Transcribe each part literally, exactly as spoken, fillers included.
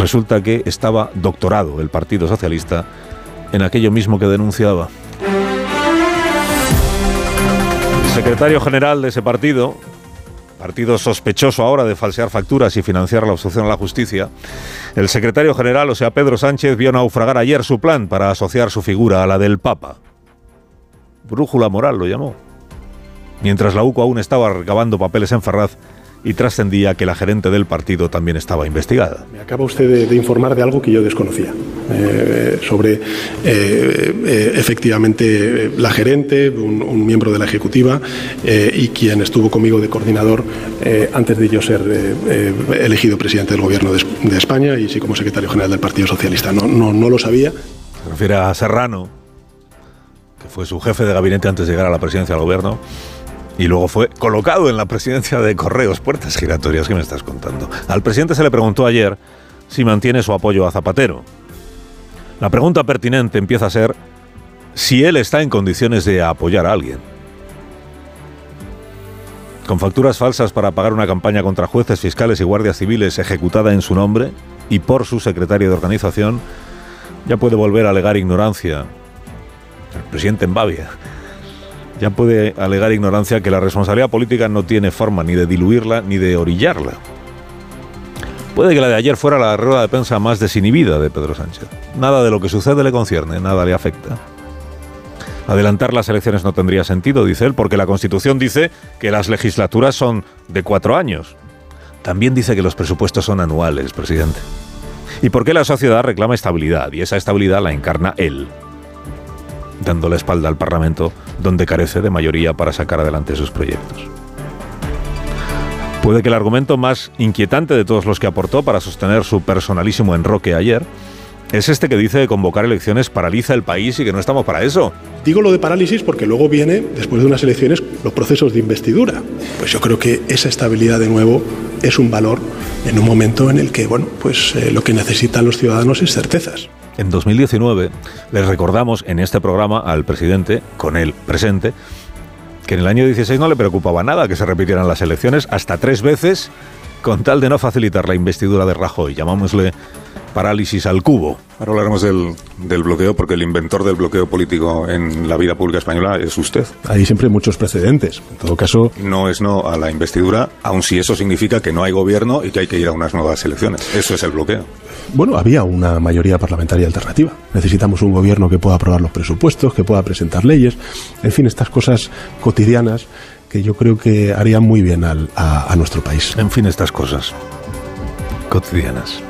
Resulta que estaba doctorado el Partido Socialista en aquello mismo que denunciaba. El secretario general de ese partido, partido sospechoso ahora de falsear facturas y financiar la obstrucción a la justicia, el secretario general, o sea Pedro Sánchez, vio naufragar ayer su plan para asociar su figura a la del Papa. Brújula moral lo llamó. Mientras la U C O aún estaba recabando papeles en Ferraz y trascendía que la gerente del partido también estaba investigada. Me acaba usted de, de informar de algo que yo desconocía, eh, sobre eh, eh, efectivamente la gerente, un, un miembro de la ejecutiva eh, y quien estuvo conmigo de coordinador eh, antes de yo ser eh, eh, elegido presidente del Gobierno de, de España y sí como secretario general del Partido Socialista. No, no, no lo sabía. Se refiere a Serrano, que fue su jefe de gabinete antes de llegar a la presidencia del Gobierno. Y luego fue colocado en la presidencia de Correos. Puertas giratorias, ¿qué me estás contando? Al presidente se le preguntó ayer si mantiene su apoyo a Zapatero. La pregunta pertinente empieza a ser si él está en condiciones de apoyar a alguien. Con facturas falsas para pagar una campaña contra jueces, fiscales y guardias civiles ejecutada en su nombre y por su secretario de organización, ya puede volver a alegar ignorancia. El presidente en Babia. Ya puede alegar ignorancia que la responsabilidad política no tiene forma ni de diluirla ni de orillarla. Puede que la de ayer fuera la rueda de prensa más desinhibida de Pedro Sánchez. Nada de lo que sucede le concierne, nada le afecta. Adelantar las elecciones no tendría sentido, dice él, porque la Constitución dice que las legislaturas son de cuatro años. También dice que los presupuestos son anuales, presidente. Y porque la sociedad reclama estabilidad, y esa estabilidad la encarna él, dando la espalda al Parlamento, donde carece de mayoría para sacar adelante sus proyectos. Puede que el argumento más inquietante de todos los que aportó para sostener su personalísimo enroque ayer es este que dice que convocar elecciones paraliza el país y que no estamos para eso. Digo lo de parálisis porque luego viene, después de unas elecciones, los procesos de investidura. Pues yo creo que esa estabilidad de nuevo es un valor en un momento en el que, bueno, pues eh, lo que necesitan los ciudadanos es certezas. En dos mil diecinueve les recordamos en este programa al presidente, con él presente, que en el año dieciséis no le preocupaba nada que se repitieran las elecciones hasta tres veces con tal de no facilitar la investidura de Rajoy. Llamámosle parálisis al cubo. Ahora hablaremos del, del bloqueo, porque el inventor del bloqueo político en la vida pública española es usted. Hay siempre muchos precedentes. En todo caso, no es no a la investidura, aun si eso significa que no hay gobierno y que hay que ir a unas nuevas elecciones. Eso es el bloqueo. Bueno, había una mayoría parlamentaria alternativa. Necesitamos un gobierno que pueda aprobar los presupuestos, que pueda presentar leyes, en fin, estas cosas cotidianas que yo creo que harían muy bien al, a, a nuestro país. En fin, estas cosas cotidianas.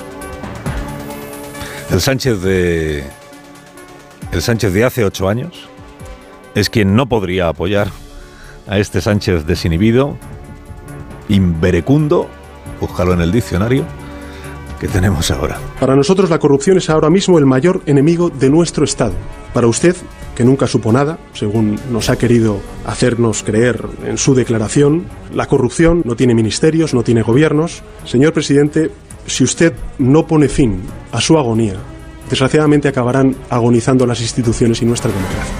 El Sánchez de el Sánchez de hace ocho años es quien no podría apoyar a este Sánchez desinhibido, inverecundo, búscalo en el diccionario, que tenemos ahora. Para nosotros la corrupción es ahora mismo el mayor enemigo de nuestro Estado. Para usted, que nunca supo nada, según nos ha querido hacernos creer en su declaración, la corrupción no tiene ministerios, no tiene gobiernos. Señor presidente, si usted no pone fin a su agonía, desgraciadamente acabarán agonizando las instituciones y nuestra democracia.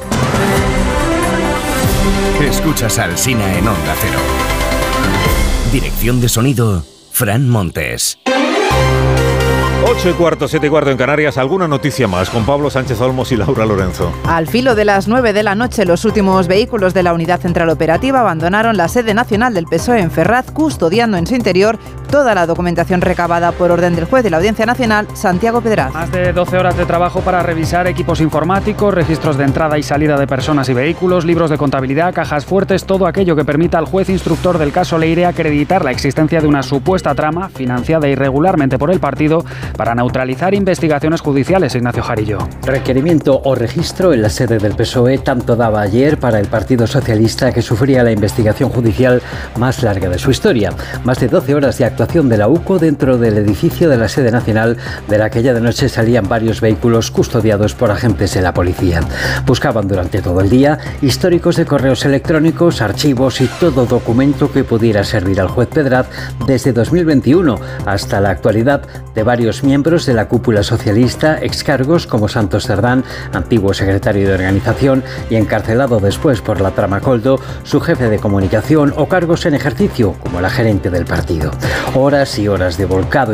Escuchas al Alsina en Onda Cero. Dirección de sonido, Fran Montes. Ocho y cuarto, siete y cuarto en Canarias. ¿Alguna noticia más con Pablo Sánchez Olmos y Laura Lorenzo? Al filo de las nueve de la noche, los últimos vehículos de la Unidad Central Operativa abandonaron la sede nacional del P S O E en Ferraz, custodiando en su interior toda la documentación recabada por orden del juez de la Audiencia Nacional, Santiago Pedraz. Más de doce horas de trabajo para revisar equipos informáticos, registros de entrada y salida de personas y vehículos, libros de contabilidad, cajas fuertes, todo aquello que permita al juez instructor del caso Leire acreditar la existencia de una supuesta trama financiada irregularmente por el partido para neutralizar investigaciones judiciales. Ignacio Jarillo. Requerimiento o registro en la sede del P S O E tanto daba ayer para el Partido Socialista, que sufría la investigación judicial más larga de su historia. Más de doce horas de actuación de la U C O dentro del edificio de la sede nacional, de la que ya de noche salían varios vehículos custodiados por agentes de la policía. Buscaban durante todo el día históricos de correos electrónicos, archivos y todo documento que pudiera servir al juez Pedraz desde dos mil veintiuno hasta la actualidad de varios miembros de la cúpula socialista, excargos como Santos Cerdán, antiguo secretario de organización y encarcelado después por la trama Coldo, su jefe de comunicación, o cargos en ejercicio como la gerente del partido. Horas y horas de volcado